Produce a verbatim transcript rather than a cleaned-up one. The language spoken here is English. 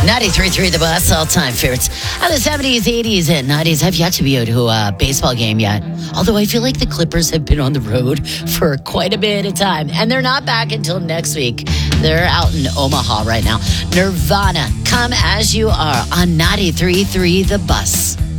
ninety-three point three The Bus, all-time favorites. Of the seventies, eighties, and nineties. I've yet to be out to a baseball game yet. Although I feel like the Clippers have been on the road for quite a bit of time. And they're not back until next week. They're out in Omaha right now. Nirvana, Come As You Are on ninety-three point three The Bus.